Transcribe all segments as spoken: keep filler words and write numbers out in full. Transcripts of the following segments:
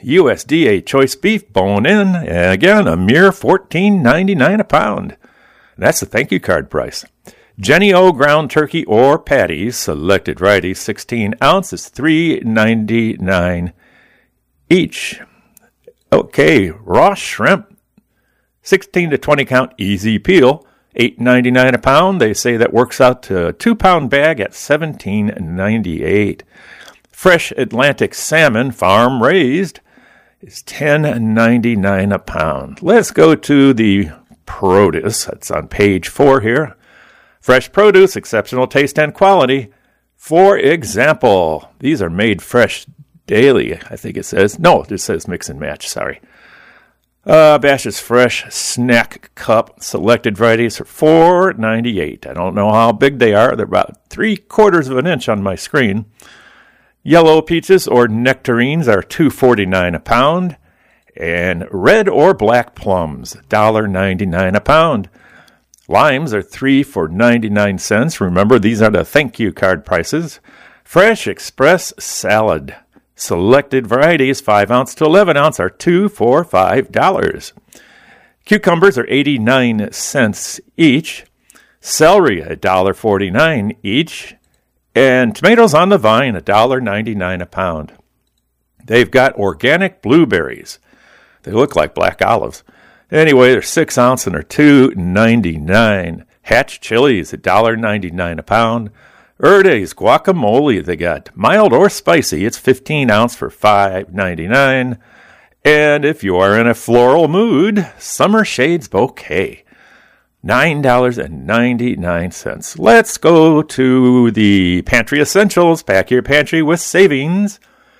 U S D A choice beef bone-in, and again, a mere fourteen ninety-nine a pound. That's the thank you card price. Jenny O ground turkey or patties, selected varieties, sixteen ounces, three ninety-nine each. Okay, raw shrimp, sixteen to twenty count, easy peel, eight ninety-nine a pound. They say that works out to a two-pound bag at seventeen ninety-eight. Fresh Atlantic salmon, farm raised, is ten ninety-nine a pound. Let's go to the produce. That's on page four here. Fresh produce, exceptional taste and quality. For example, these are made fresh daily, I think it says. No, it says mix and match, sorry. Uh, Bash's Fresh Snack Cup, selected varieties are four ninety-eight. I don't know how big they are. They're about three quarters of an inch on my screen. Yellow peaches or nectarines are two forty-nine a pound. And red or black plums, one ninety-nine a pound. Limes are three for ninety-nine cents. Remember, these are the thank you card prices. Fresh Express Salad, selected varieties, five ounce to eleven ounce, are two for five dollars. Cucumbers are eighty-nine cents each. Celery, one forty-nine each. And tomatoes on the vine, one ninety-nine a pound. They've got organic blueberries. They look like black olives. Anyway, they're six ounce and they're two ninety-nine. Hatch chilies, one ninety-nine a pound. Erde's guacamole, they got mild or spicy. It's fifteen ounce for five ninety-nine. And if you are in a floral mood, Summer Shades Bouquet, nine ninety-nine. Let's go to the Pantry Essentials. Pack your pantry with savings.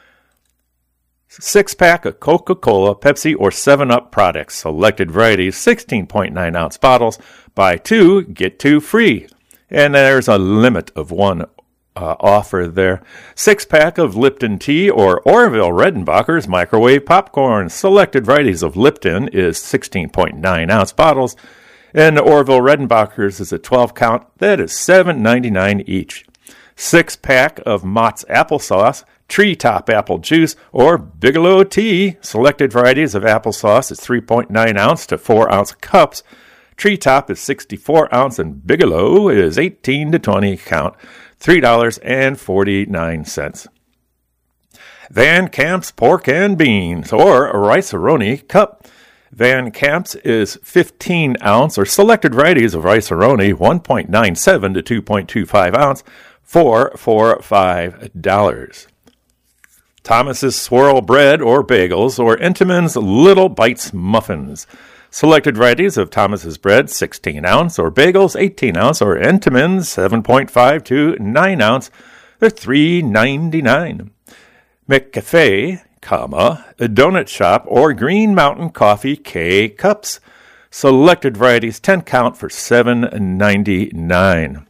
Six-pack of Coca-Cola, Pepsi, or seven up products. Selected varieties, sixteen point nine ounce bottles. Buy two, get two free. And there's a limit of one uh, offer there. Six-pack of Lipton tea or Orville Redenbacher's microwave popcorn. Selected varieties of Lipton is sixteen point nine ounce bottles. And Orville Redenbacher's is a twelve count. That is seven ninety-nine each. Six-pack of Mott's applesauce, Treetop apple juice, or Bigelow tea. Selected varieties of applesauce is three point nine ounce to four ounce cups. Treetop is sixty-four ounce and Bigelow is eighteen to twenty count, three dollars and forty-nine cents. Van Camp's pork and beans, or Rice-A-Roni cup. Van Camp's is fifteen ounce or selected varieties of Rice-A-Roni, one point nine seven to two point two five ounce, four for five dollars. Thomas's Swirl Bread or Bagels, or Entenmann's Little Bites Muffins. Selected varieties of Thomas's Bread, sixteen ounce, or Bagels, eighteen ounce, or Entenmann's, seven point five to nine ounce. They're three ninety-nine. McCafe, comma, a Donut Shop, or Green Mountain Coffee K-Cups. Selected varieties, ten count for seven ninety-nine.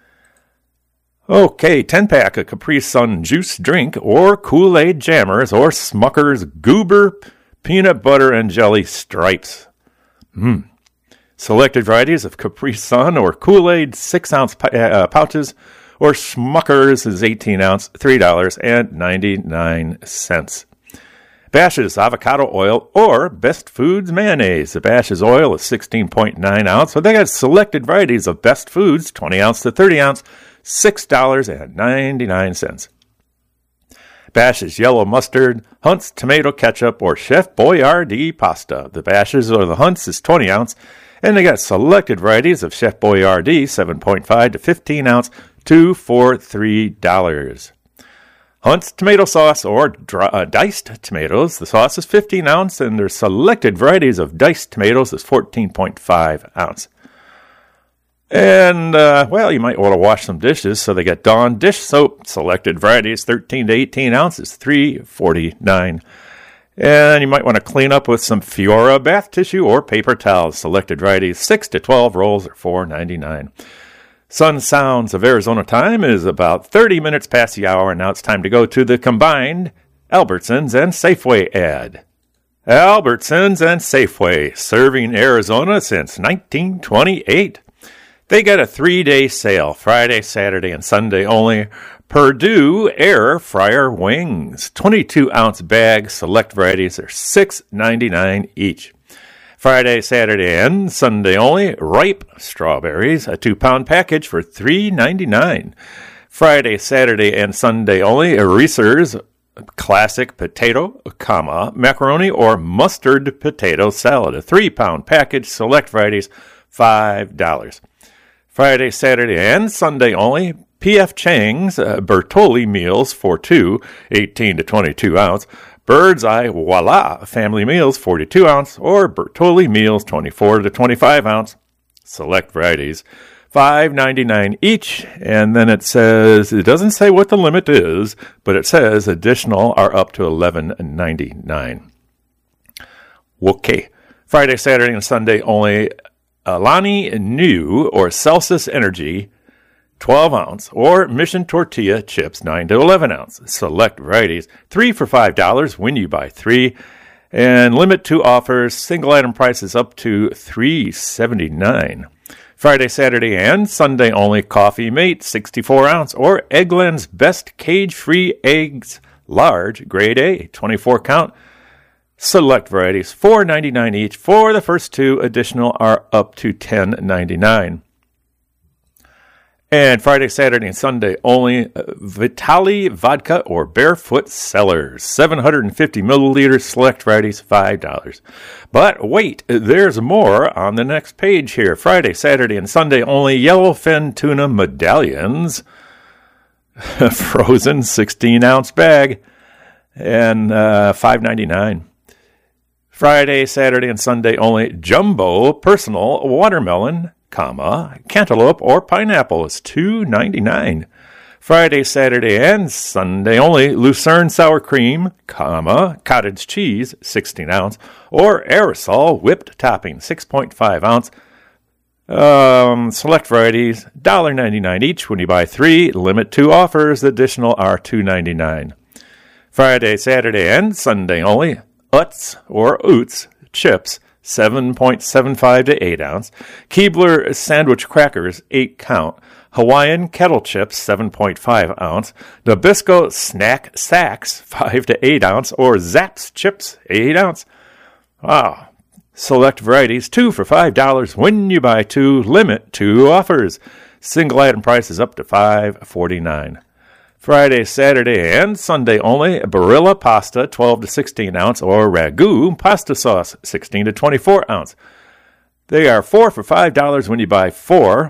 Okay, ten-pack of Capri Sun juice drink or Kool-Aid Jammers or Smucker's Goober peanut butter and jelly stripes. Hmm. Selected varieties of Capri Sun or Kool-Aid six ounce uh, pouches or Smucker's is eighteen ounce, three dollars and ninety-nine cents. Bash's avocado oil or Best Foods mayonnaise. The Bash's oil is sixteen point nine ounce, so they got selected varieties of Best Foods, twenty ounce to thirty ounce, six dollars and ninety-nine cents. Bash's yellow mustard, Hunt's tomato ketchup, or Chef Boyardee pasta. The Bash's or the Hunt's is twenty ounce, and they got selected varieties of Chef Boyardee, seven point five to fifteen ounce, two for three dollars. Hunt's tomato sauce or dry, uh, diced tomatoes. The sauce is fifteen ounce, and their selected varieties of diced tomatoes is fourteen point five ounce. And, uh, well, you might want to wash some dishes, so they got Dawn dish soap, selected varieties, thirteen to eighteen ounces, three forty-nine. And you might want to clean up with some Fiora bath tissue or paper towels, selected varieties, six to twelve rolls, or four ninety-nine. Sun Sounds of Arizona time is about thirty minutes past the hour, and now it's time to go to the combined Albertsons and Safeway ad. Albertsons and Safeway, serving Arizona since nineteen twenty-eight. They got a three-day sale, Friday, Saturday, and Sunday only. Purdue Air Fryer Wings, twenty-two ounce bag, select varieties are six ninety-nine each. Friday, Saturday, and Sunday only, ripe strawberries, a two-pound package for three ninety-nine. Friday, Saturday, and Sunday only, Reese's classic potato, comma, macaroni or mustard potato salad, a three-pound package, select varieties, five dollars. Friday, Saturday, and Sunday only, P F Chang's uh, Bertolli meals for two, eighteen to twenty-two ounce. Bird's Eye Voila family meals, forty-two ounce, or Bertolli meals, twenty-four to twenty-five ounce. Select varieties, five ninety-nine each. And then it says, it doesn't say what the limit is, but it says additional are up to eleven ninety-nine. Okay. Friday, Saturday, and Sunday only, Alani New or Celsius Energy, twelve ounce, or Mission Tortilla chips, nine to eleven ounce. Select varieties, three for five dollars when you buy three. And limit two offers, single item prices up to three seventy-nine. Friday, Saturday, and Sunday only, Coffee Mate, sixty-four ounce, or Eggland's Best Cage-Free Eggs, large, grade A, twenty-four count. Select varieties, four ninety-nine each. For the first two, additional are up to ten ninety-nine. And Friday, Saturday, and Sunday only, uh, Vitali Vodka or Barefoot Cellars, seven hundred fifty milliliters, select varieties, five dollars. But wait, there's more on the next page here. Friday, Saturday, and Sunday only, Yellowfin Tuna Medallions, frozen sixteen ounce bag, and uh, five ninety-nine. Friday, Saturday, and Sunday only, Jumbo Personal Watermelon, comma, cantaloupe or pineapple is two ninety-nine. Friday, Saturday, and Sunday only, Lucerne sour cream, comma, cottage cheese, sixteen ounce, or aerosol whipped topping, six point five ounce. Um, select varieties, one ninety-nine each when you buy three. Limit two offers, additional are two ninety-nine. Friday, Saturday, and Sunday only, Utz or Oots chips, seven point seven five to eight ounce. Keebler sandwich crackers, eight count. Hawaiian kettle chips, seven point five ounce. Nabisco snack sacks, five to eight ounce. Or Zapp's chips, eight ounce. Wow. Select varieties, two for five dollars when you buy two. Limit two offers. Single item prices up to five forty-nine. Friday, Saturday, and Sunday only, Barilla pasta, twelve to sixteen ounce, or Ragu pasta sauce, sixteen to twenty-four ounce. They are four for five dollars when you buy four,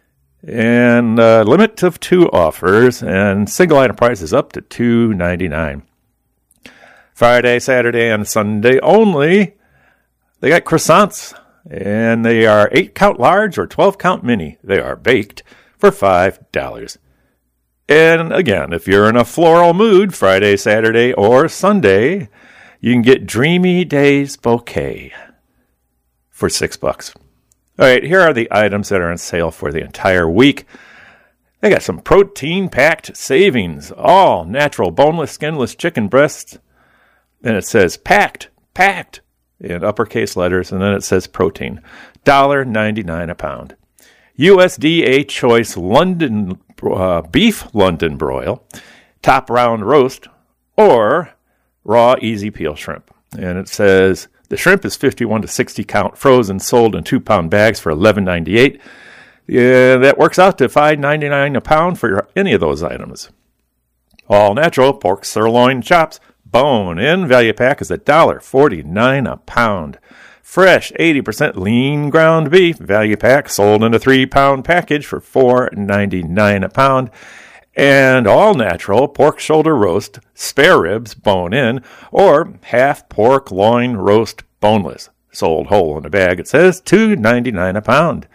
and uh, limit of two offers, and single item prices up to two ninety-nine. Friday, Saturday, and Sunday only, they got croissants, and they are eight count large or twelve count mini. They are baked for five dollars. And again, if you're in a floral mood, Friday, Saturday, or Sunday, you can get Dreamy Days Bouquet for six bucks. All right, here are the items that are on sale for the entire week. They got some protein-packed savings, all natural, boneless, skinless chicken breasts. And it says packed, packed in uppercase letters, and then it says protein. one ninety-nine a pound. U S D A Choice London uh, Beef London Broil, Top Round Roast, or Raw Easy Peel Shrimp. And it says the shrimp is fifty-one to sixty count, frozen, sold in two-pound bags for eleven ninety-eight. Yeah, that works out to five ninety-nine a pound for any of those items. All natural pork sirloin chops, bone-in value pack is one forty-nine a pound. Fresh eighty percent lean ground beef value pack sold in a three-pound package for four ninety-nine a pound. And all natural pork shoulder roast, spare ribs, bone-in, or half pork loin roast boneless, sold whole in a bag. It says two ninety-nine a pound.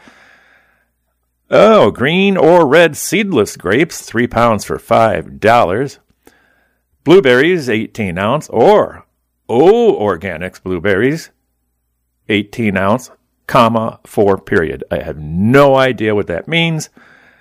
Oh, green or red seedless grapes, three pounds for five dollars. Blueberries, eighteen ounce, or O Organics blueberries, eighteen ounce, comma, four period. I have no idea what that means.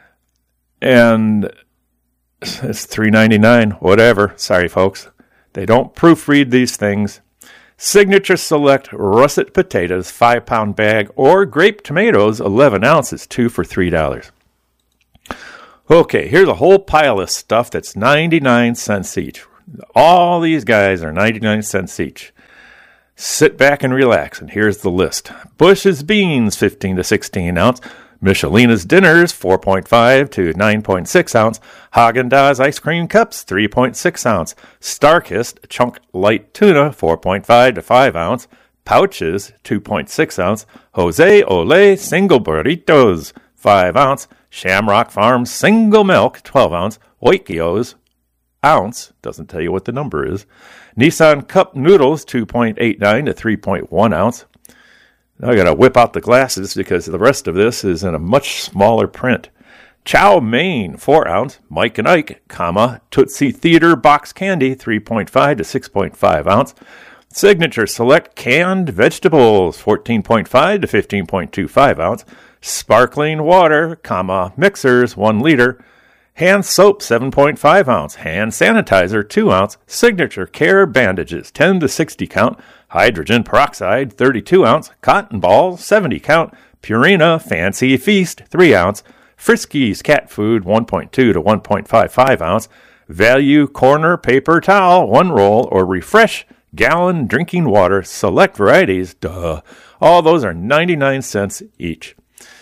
And it's three ninety-nine, whatever. Sorry, folks. They don't proofread these things. Signature Select russet potatoes, five-pound bag, or grape tomatoes, eleven ounces, two for three dollars. Okay, here's a whole pile of stuff that's ninety-nine cents each. All these guys are ninety-nine cents each. Sit back and relax, and here's the list. Bush's Beans, fifteen to sixteen ounce. Michelina's Dinners, four point five to nine point six ounce. Haagen-Dazs Ice Cream Cups, three point six ounce. Starkist Chunk Light Tuna, four point five to five ounce. Pouches, two point six ounce. Jose Ole Single Burritos, five ounce. Shamrock Farms Single Milk, twelve ounce. Oikos, ounce, doesn't tell you what the number is. Nissan Cup Noodles, two point eight nine to three point one ounce. Now I got to whip out the glasses because the rest of this is in a much smaller print. Chow Mein, four ounce. Mike and Ike, comma, Tootsie Theater Box Candy, three point five to six point five ounce. Signature Select Canned Vegetables, fourteen point five to fifteen point two five ounce. Sparkling Water, comma, Mixers, one liter. Hand Soap, seven point five ounce. Hand Sanitizer, two ounce. Signature Care Bandages, ten to sixty count. Hydrogen Peroxide, thirty-two ounce. Cotton Balls, seventy count. Purina Fancy Feast, three ounce. Friskies Cat Food, one point two to one point five five ounce. Value Corner Paper Towel, one roll, or Refresh Gallon Drinking Water, select varieties, duh. All those are ninety-nine cents each.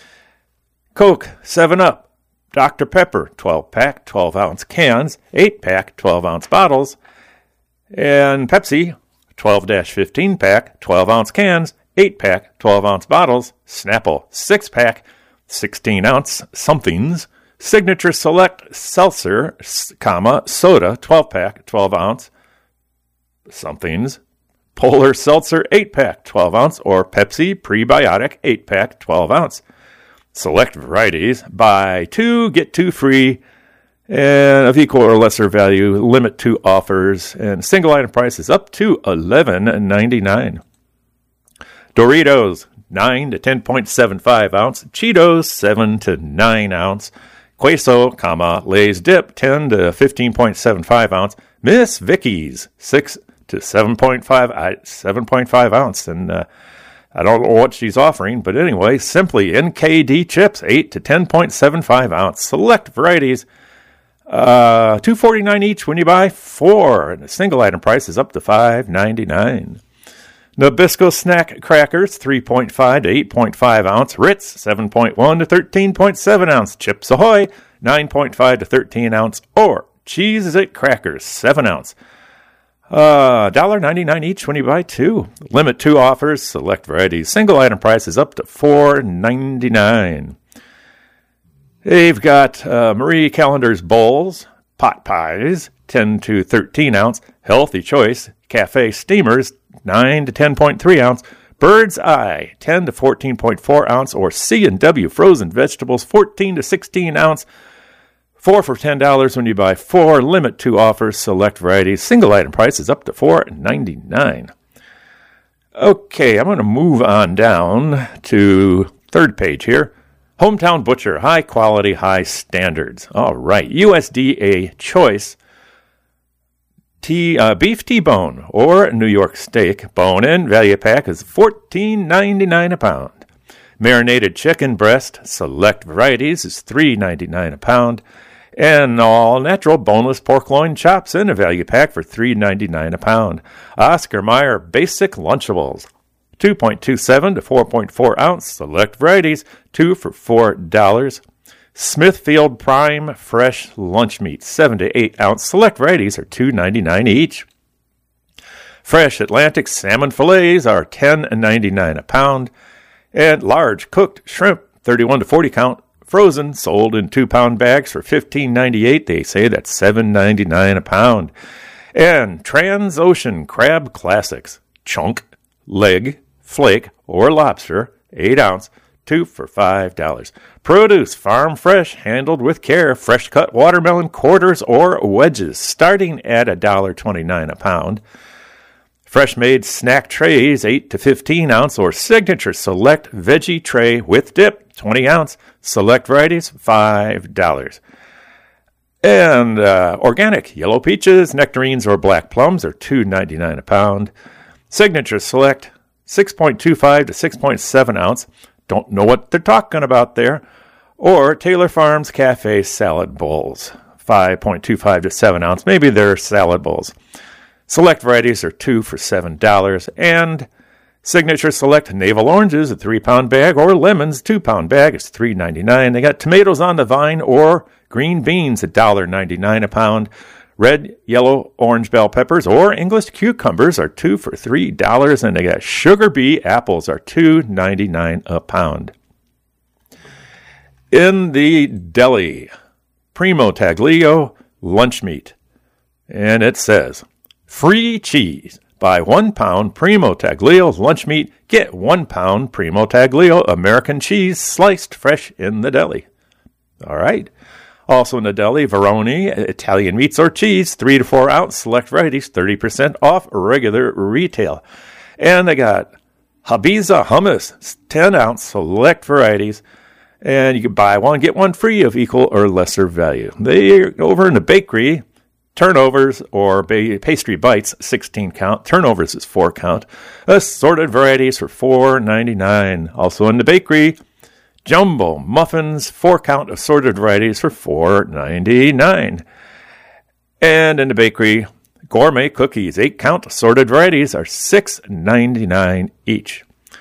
Coke, seven up, Doctor Pepper, twelve pack, twelve ounce cans, eight pack, twelve ounce bottles, and Pepsi, twelve to fifteen pack, twelve ounce cans, eight pack, twelve ounce bottles, Snapple, six pack, sixteen ounce somethings, Signature Select Seltzer, comma, soda, twelve pack, twelve ounce somethings, Polar Seltzer, eight pack, twelve ounce, or Pepsi Prebiotic, eight pack, twelve ounce. Select varieties, buy two, get two free, and of equal or lesser value, limit two offers, and single item prices up to eleven ninety-nine. Doritos, nine to ten point seven five ounce. Cheetos, seven to nine ounce. Queso, comma, Lay's Dip, ten to fifteen point seven five ounce. Miss Vicky's, six to seven point five, seven point five ounce, and uh, I don't know what she's offering, but anyway, Simply N K D chips, eight to ten point seven five ounce. Select varieties, uh, two forty-nine each when you buy four, and the single item price is up to five ninety-nine. Nabisco Snack Crackers, three point five to eight point five ounce. Ritz, seven point one to thirteen point seven ounce. Chips Ahoy, nine point five to thirteen ounce. Or Cheez-It Crackers, seven ounce. Uh, one dollar ninety-nine each when you buy two. Limit two offers, select varieties. Single item price is up to four ninety-nine. They've got uh, Marie Callender's Bowls, Pot Pies, ten to thirteen ounce. Healthy Choice Cafe Steamers, nine to ten point three ounce. Bird's Eye, ten to fourteen point four ounce. Or C and W Frozen Vegetables, fourteen to sixteen ounce. Four for ten dollars when you buy four. Limit two offers, select varieties. Single item price is up to four ninety-nine. Okay, I'm going to move on down to third page here. Hometown Butcher, high quality, high standards. All right, U S D A choice. T, uh, beef T-bone or New York steak bone-in value pack is fourteen ninety-nine a pound. Marinated chicken breast, select varieties, is three ninety-nine a pound. And all-natural boneless pork loin chops in a value pack for three ninety-nine a pound. Oscar Mayer Basic Lunchables, two point two seven to four point four ounce. Select varieties, two for four dollars. Smithfield Prime Fresh Lunch Meat, seven to eight ounce. Select varieties are two ninety-nine each. Fresh Atlantic Salmon Fillets are ten ninety-nine a pound. And large cooked shrimp, thirty-one to forty count, frozen, sold in two-pound bags for fifteen ninety-eight. They say that's seven ninety-nine a pound. And Transocean Crab Classics, chunk, leg, flake, or lobster, eight ounce, two for five dollars. Produce, farm fresh, handled with care, fresh-cut watermelon quarters or wedges, starting at one dollar twenty-nine a pound. Fresh-made snack trays, eight to fifteen ounce, or Signature Select Veggie Tray with Dip, twenty ounce. Select varieties, five dollars. And uh, organic yellow peaches, nectarines, or black plums are two ninety-nine a pound. Signature Select, six point two five to six point seven ounce. Don't know what they're talking about there. Or Taylor Farms Cafe salad bowls, five point two five to seven ounce. Maybe they're salad bowls. Select varieties are two for seven dollars. And Signature Select Navel Oranges, a three-pound bag, or lemons, two-pound bag, is three ninety-nine. They got tomatoes on the vine or green beans, one dollar ninety-nine a pound. Red, yellow, orange bell peppers or English cucumbers are two for three dollars. And they got Sugar Bee apples are two ninety-nine a pound. In the deli, Primo Taglio lunch meat. And it says, free cheese. Buy one pound Primo Taglio lunch meat, get one pound Primo Taglio American cheese sliced fresh in the deli. All right. Also in the deli, Veroni Italian meats or cheese, three to four ounce select varieties, thirty percent off regular retail. And they got Habiza hummus, ten ounce select varieties. And you can buy one, get one free of equal or lesser value. They over in the bakery, turnovers or ba- pastry bites, sixteen count. Turnovers is four count. Assorted varieties for four ninety-nine. Also in the bakery, jumbo muffins, four count assorted varieties for four ninety-nine. And in the bakery, gourmet cookies, eight count assorted varieties are six ninety-nine each.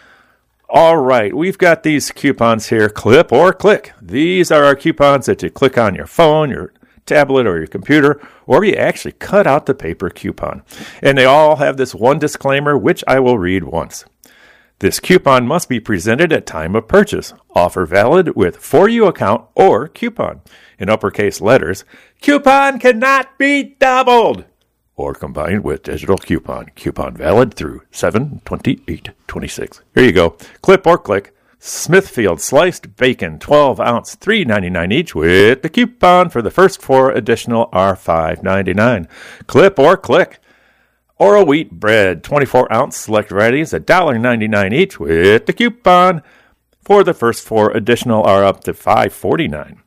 All right, we've got these coupons here, clip or click. These are our coupons that you click on your phone, your tablet, or your computer, or you actually cut out the paper coupon. And they all have this one disclaimer, which I will read once. This coupon must be presented at time of purchase. Offer valid with For You account or coupon. In uppercase letters, coupon cannot be doubled or combined with digital coupon. Coupon valid through seven twenty-eight twenty-six. Here you go. Clip or click. Smithfield sliced bacon, twelve ounce, three ninety-nine each, with the coupon for the first four additional are five ninety-nine. Clip or click. Oral wheat bread, twenty-four ounce select varieties, one ninety-nine each, with the coupon for the first four additional are up to five forty-nine.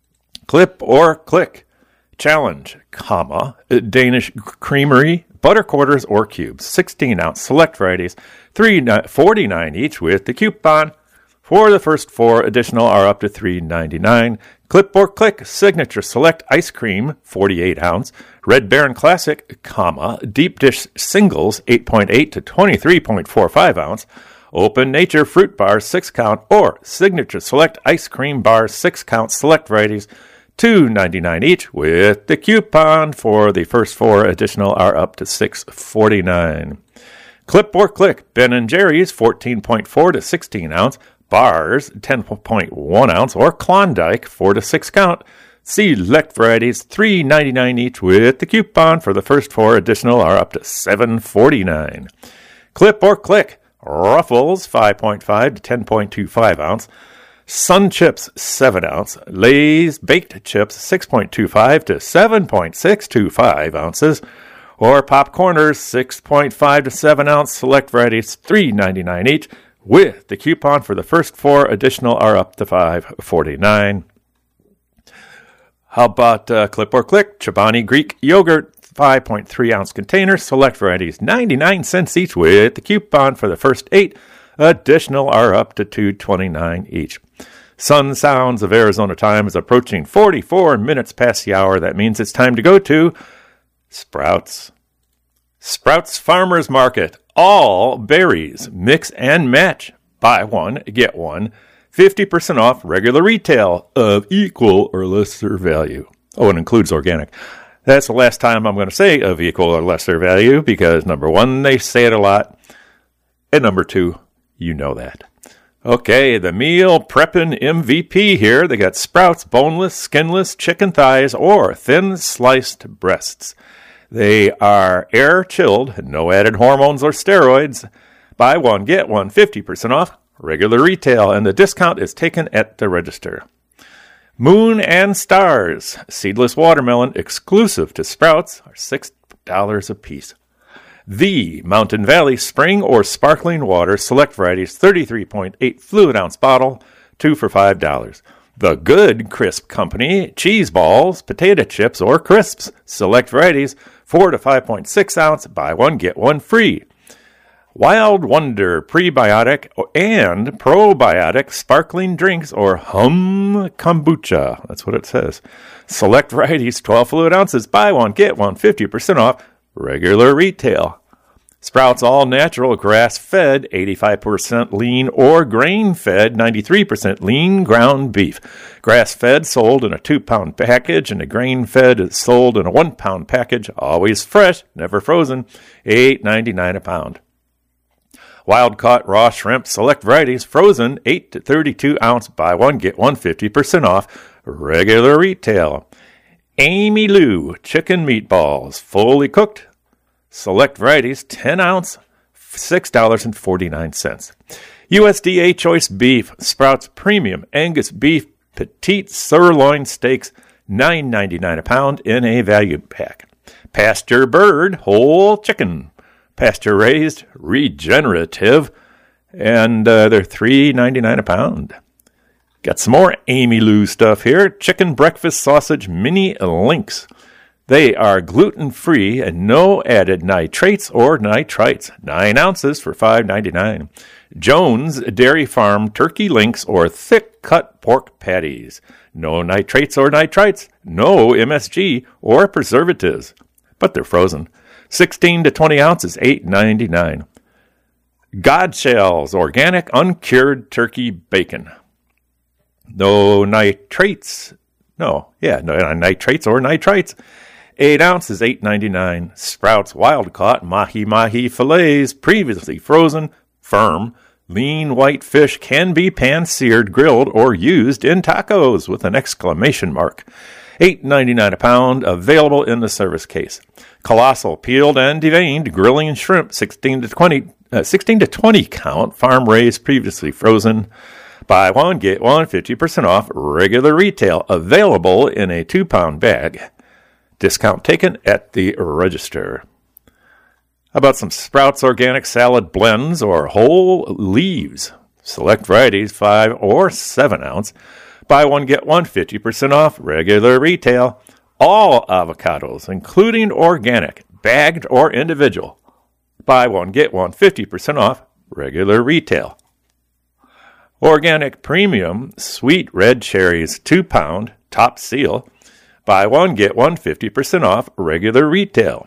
Clip or click. Challenge, comma, Danish Creamery, butter quarters or cubes, sixteen ounce select varieties, three forty-nine each, with the coupon for the first four additional are up to three ninety-nine. Clip or click, Signature Select ice cream, forty-eight ounce, Red Baron Classic, comma, deep dish singles, eight point eight to twenty-three point four five ounce, Open Nature fruit bars, six count, or Signature Select ice cream bars, six count select varieties, two ninety-nine each, with the coupon for the first four additional are up to six forty-nine. Clip or click, Ben and Jerry's, fourteen point four to sixteen ounce, bars, ten point one ounce, or Klondike, four to six count. Select varieties, three ninety-nine each, with the coupon for the first four additional are up to seven forty-nine. Clip or click, Ruffles, five point five to ten point two five ounce, Sun Chips, seven ounce, Lay's Baked Chips, six point two five to seven point six two five ounces, or Popcorners, six point five to seven ounce, select varieties, three ninety-nine each, with the coupon for the first four additional are up to five forty-nine. How about uh, Clip or Click? Chobani Greek Yogurt, five point three ounce container, select varieties, ninety-nine cents each, with the coupon for the first eight additional are up to two twenty-nine each. Sun Sounds of Arizona time is approaching forty-four minutes past the hour. That means it's time to go to Sprouts. Sprouts Farmers Market. All berries, mix and match. Buy one, get one. fifty percent off regular retail of equal or lesser value. Oh, it includes organic. That's the last time I'm going to say of equal or lesser value because, number one, they say it a lot. And number two, you know that. Okay, the meal prepping M V P here. They got Sprouts boneless, skinless chicken thighs or thin sliced breasts. They are air chilled, no added hormones or steroids. Buy one, get one, fifty percent off regular retail, and the discount is taken at the register. Moon and Stars, seedless watermelon exclusive to Sprouts, are six dollars a piece. The Mountain Valley Spring or Sparkling Water Select Varieties thirty-three point eight fluid ounce bottle, two for five dollars. The Good Crisp Company Cheese Balls, Potato Chips, or Crisps Select Varieties four to five point six ounce, buy one, get one free. Wild Wonder prebiotic and probiotic sparkling drinks or hum kombucha. That's what it says. Select varieties, twelve fluid ounces. Buy one, get one, fifty percent off. Regular retail. Sprouts all natural, grass-fed, eighty-five percent lean or grain-fed, ninety-three percent lean ground beef. Grass-fed sold in a two-pound package, and a grain-fed is sold in a one-pound package. Always fresh, never frozen. eight ninety-nine a pound. Wild-caught raw shrimp, select varieties, frozen, eight to thirty-two ounce. Buy one, get one, fifty percent off. Regular retail. Amy Lou chicken meatballs, fully cooked. Select varieties, ten ounce, six dollars and forty-nine cents. U S D A choice beef, Sprouts premium Angus beef, petite sirloin steaks, nine ninety-nine a pound in a value pack. Pasture bird, whole chicken, pasture raised, regenerative, and uh, they're three ninety-nine a pound. Got some more Amy Lou stuff here. Chicken breakfast sausage mini links. They are gluten-free and no added nitrates or nitrites. Nine ounces for five ninety-nine. Jones Dairy Farm turkey links or thick-cut pork patties. No nitrates or nitrites. No M S G or preservatives. But they're frozen. sixteen to twenty ounces, eight ninety-nine. Godshells organic uncured turkey bacon. No nitrates. No, yeah, no nitrates or nitrites. Eight ounces, eight ninety-nine. Sprouts wild-caught mahi-mahi fillets, previously frozen, firm, lean white fish can be pan-seared, grilled, or used in tacos with an exclamation mark. eight ninety-nine a pound, available in the service case. Colossal peeled and deveined grilling shrimp, sixteen to twenty, uh, sixteen to twenty count, farm-raised, previously frozen. Buy one, get one, fifty percent off, regular retail, available in a two-pound bag. Discount taken at the register. How about some Sprouts organic salad blends or whole leaves? Select varieties, five or seven ounce. Buy one, get one, fifty percent off, regular retail. All avocados, including organic, bagged or individual. Buy one, get one, fifty percent off, regular retail. Organic premium sweet red cherries, two pound, top seal. Buy one, get one, fifty percent off, regular retail.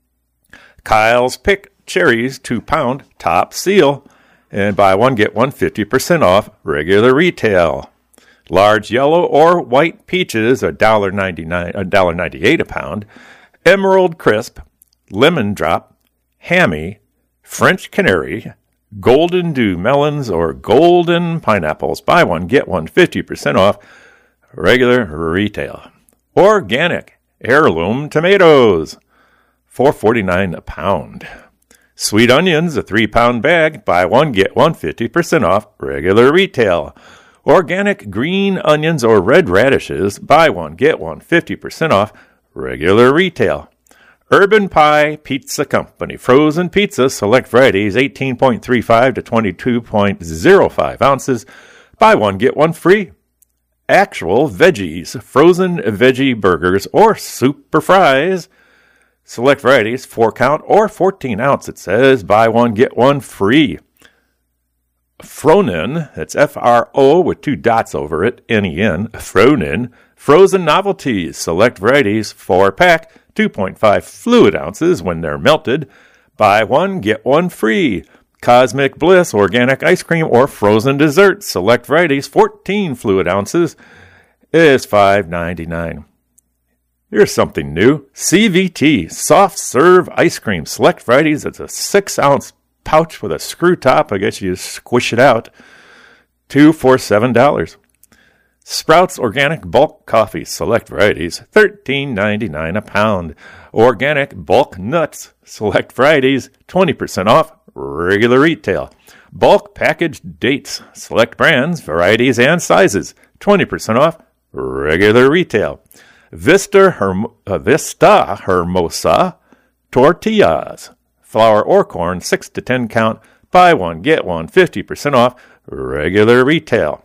Kyle's Pick cherries, two pound, top seal. And buy one, get one, fifty percent off, regular retail. Large yellow or white peaches, one dollar ninety-nine, one dollar ninety-eight a pound. Emerald Crisp, Lemon Drop, Hammy, French Canary, Golden Dew melons or golden pineapples. Buy one, get one, fifty percent off, regular retail. Organic heirloom tomatoes, four forty-nine a pound. Sweet onions, a three-pound bag. Buy one, get one, fifty percent off, regular retail. Organic green onions or red radishes. Buy one, get one, fifty percent off, regular retail. Urban Pie Pizza Company, frozen pizza, select varieties, eighteen point three five to twenty-two point zero five ounces. Buy one, get one free. Actual veggies, frozen veggie burgers or super fries. Select varieties, four count or fourteen ounce. It says buy one, get one free. Fronen, that's F R O with two dots over it, N E N, Fronen, frozen novelties, select varieties, four pack, two point five fluid ounces when they're melted. Buy one, get one free. Cosmic Bliss, organic ice cream or frozen dessert, select varieties, fourteen fluid ounces, is five ninety-nine. Here's something new. C V T, soft serve ice cream, select varieties. It's a six ounce pouch with a screw top. I guess you just squish it out. Two for seven dollars. Sprouts organic bulk coffee, select varieties, thirteen ninety-nine a pound. Organic bulk nuts, select varieties, twenty percent off, regular retail. Bulk packaged dates, select brands, varieties, and sizes, twenty percent off, regular retail. Vista, Herm- uh, Vista Hermosa tortillas, flour or corn, six to ten count, buy one, get one, fifty percent off, regular retail.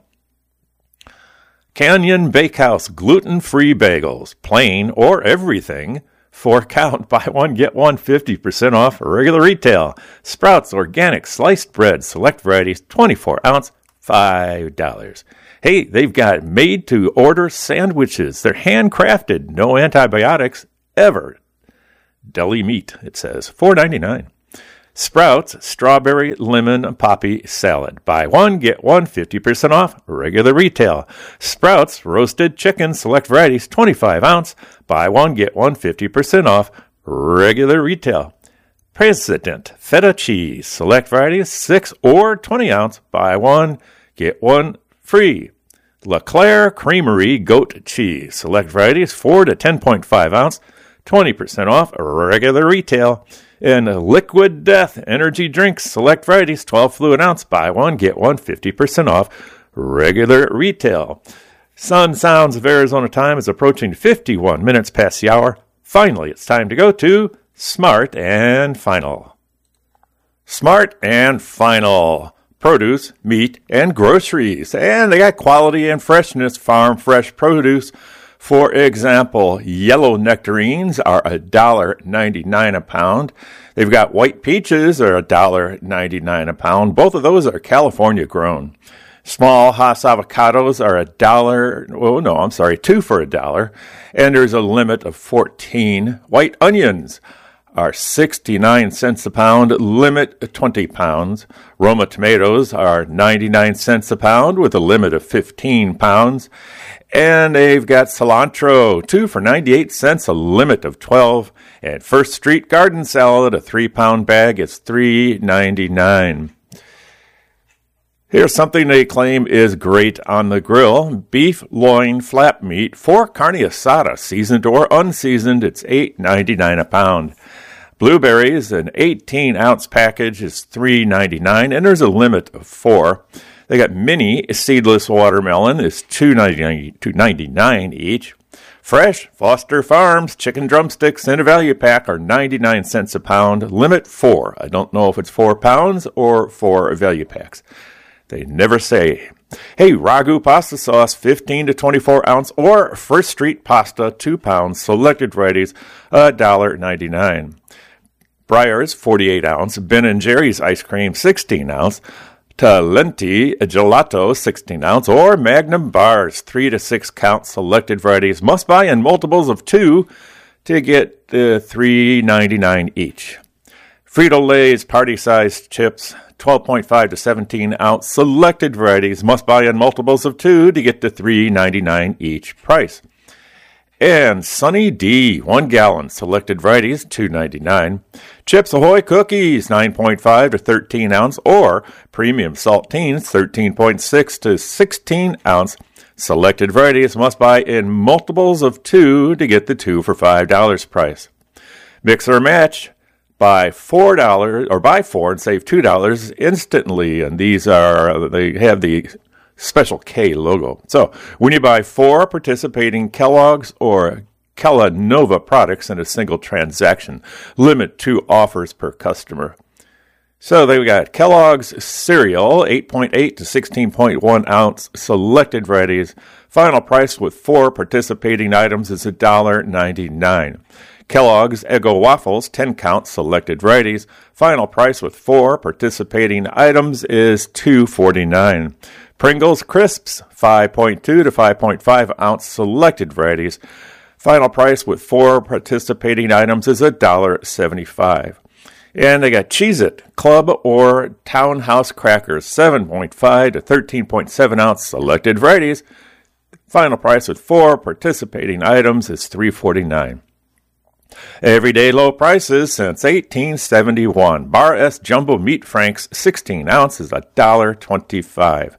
Canyon Bakehouse gluten-free bagels, plain or everything, Four count, buy one, get one, fifty percent off regular retail. Sprouts Organic Sliced Bread, select varieties, twenty-four ounce, five dollars. Hey, they've got made-to-order sandwiches. They're handcrafted, no antibiotics, ever. Deli meat, it says, four ninety-nine. Sprouts Strawberry Lemon Poppy Salad. Buy one, get one, fifty percent off, regular retail. Sprouts Roasted Chicken, select varieties, twenty-five ounce. Buy one, get one, fifty percent off, regular retail. President Feta Cheese, select varieties, six or twenty ounce. Buy one, get one free. LeClaire Creamery Goat Cheese, select varieties, four to ten point five ounce, twenty percent off, regular retail. And Liquid Death Energy Drinks, select varieties, twelve fluid ounce. Buy one, get one, fifty percent off, regular retail. Sun Sounds of Arizona time is approaching fifty-one minutes past the hour. Finally, it's time to go to Smart and Final. Smart and Final. Produce, meat, and groceries. And they got quality and freshness, farm fresh produce. For example, yellow nectarines are one dollar ninety-nine a pound. They've got white peaches are one dollar ninety-nine a pound. Both of those are California grown. Small Hass avocados are a dollar. Oh, no, I'm sorry, two for a dollar. And there's a limit of fourteen. White onions are sixty-nine cents a pound, limit twenty pounds. Roma tomatoes are ninety-nine cents a pound with a limit of fifteen pounds. And they've got cilantro, two for ninety-eight cents, a limit of twelve. And First Street garden salad, a three-pound bag, is three ninety-nine. Here's something they claim is great on the grill. Beef loin flap meat for carne asada, seasoned or unseasoned, it's eight ninety-nine a pound. Blueberries, an eighteen ounce package, is three ninety-nine, and there's a limit of four. They got mini seedless watermelon, is two ninety-nine each. Fresh Foster Farms chicken drumsticks in a value pack are ninety-nine cents a pound, limit four. I don't know if it's four pounds or four value packs. They never say. Hey, Ragu pasta sauce, fifteen to twenty-four ounce, or First Street pasta, two pounds, selected varieties, one dollar ninety-nine. Breyers, forty-eight ounce, Ben and Jerry's ice cream, sixteen ounce, Talenti gelato, sixteen ounce, or Magnum bars, three to six count, selected varieties, must buy in multiples of two to get the uh, three ninety-nine each. Frito-Lay's party-sized chips, twelve point five to seventeen ounce, selected varieties, must buy in multiples of two to get the three ninety-nine each price. And Sunny D, one gallon, selected varieties, two ninety-nine. Chips Ahoy cookies, nine point five to thirteen ounce, or premium saltines, thirteen point six to sixteen ounce. Selected varieties must buy in multiples of two to get the two for five dollars price. Mix or match, buy four dollars, or buy four and save two dollars instantly. And these are, they have the special K logo. So when you buy four participating Kellogg's or Kellanova products in a single transaction, limit two offers per customer. So they've got Kellogg's cereal, eight point eight to sixteen point one ounce, selected varieties. Final price with four participating items is one dollar ninety-nine. Kellogg's Eggo waffles, ten count, selected varieties. Final price with four participating items is two forty-nine. Pringles crisps, five point two to five point five ounce, selected varieties. Final price with four participating items is one dollar seventy-five. And they got Cheez-It Club or Townhouse crackers, seven point five to thirteen point seven ounce, selected varieties. Final price with four participating items is three forty-nine. Everyday low prices since eighteen seventy-one. Bar S Jumbo Meat Franks, sixteen ounces, one dollar twenty-five.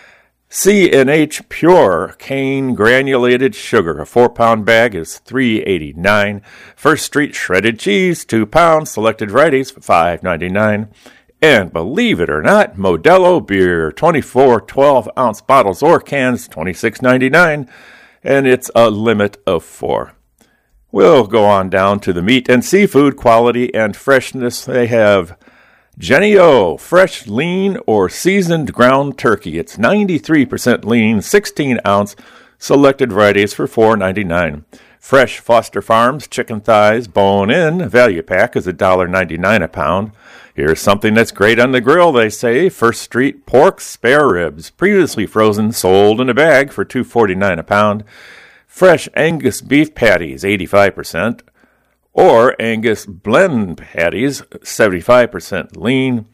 C and H Pure Cane Granulated Sugar, a four-pound bag is three eighty-nine. First Street Shredded Cheese, two pounds, selected varieties, five ninety-nine. And believe it or not, Modelo Beer, twenty-four twelve-ounce bottles or cans, twenty-six ninety-nine, and it's a limit of four. We'll go on down to the meat and seafood quality and freshness. They have Jennie-O, fresh, lean, or seasoned ground turkey. It's ninety-three percent lean, sixteen ounce, selected varieties for four ninety-nine. Fresh Foster Farms chicken thighs, bone-in, value pack is one dollar ninety-nine a pound. Here's something that's great on the grill, they say. First Street pork spare ribs, previously frozen, sold in a bag for two dollars and forty-nine cents a pound. Fresh Angus beef patties, eighty-five percent. Or Angus blend patties, seventy-five percent lean.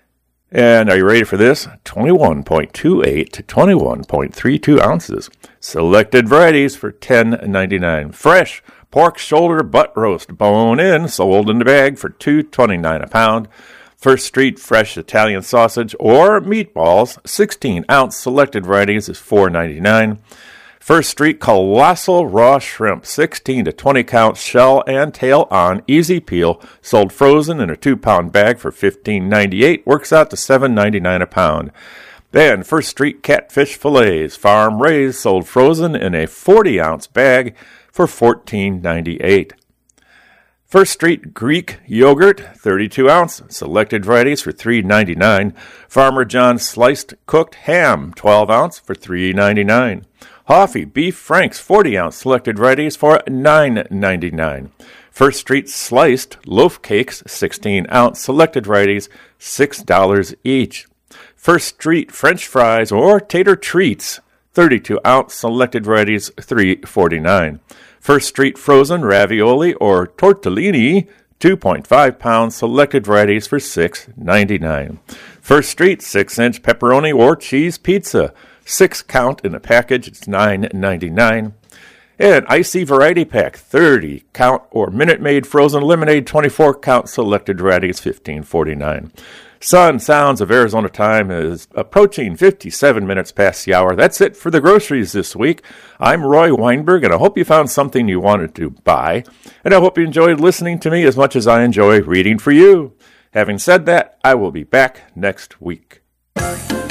And are you ready for this? twenty-one point two eight to twenty-one point three two ounces. Selected varieties for ten dollars and ninety-nine cents. Fresh pork shoulder butt roast, bone-in, sold in the bag for two dollars and twenty-nine cents a pound. First Street fresh Italian sausage or meatballs, sixteen ounce selected varieties is four dollars and ninety-nine cents. First Street Colossal Raw Shrimp, sixteen to twenty count shell and tail on, easy peel, sold frozen in a two pound bag for fifteen ninety-eight, works out to seven dollars and ninety-nine cents a pound. Then First Street Catfish Fillets, farm raised, sold frozen in a forty ounce bag for fourteen ninety-eight. First Street Greek Yogurt, thirty-two ounce, selected varieties for three dollars and ninety-nine cents. Farmer John's Sliced Cooked Ham, twelve ounce for three dollars and ninety-nine cents. Hoffy Beef Franks, forty ounce, selected varieties for nine dollars and ninety-nine cents. First Street Sliced Loaf Cakes, sixteen ounce, selected varieties, six dollars each. First Street French Fries or Tater Treats, thirty-two ounce, selected varieties, three dollars and forty-nine cents. First Street Frozen Ravioli or Tortellini, two point five pounds, selected varieties for six dollars and ninety-nine cents. First Street six inch Pepperoni or Cheese Pizza, six count in a package, it's nine dollars and ninety-nine cents. And Icy Variety Pack, thirty count or Minute Maid Frozen Lemonade, twenty-four count, selected varieties, fifteen dollars and forty-nine cents. Sun Sounds of Arizona time is approaching fifty-seven minutes past the hour. That's it for the groceries this week. I'm Roy Weinberg, and I hope you found something you wanted to buy. And I hope you enjoyed listening to me as much as I enjoy reading for you. Having said that, I will be back next week.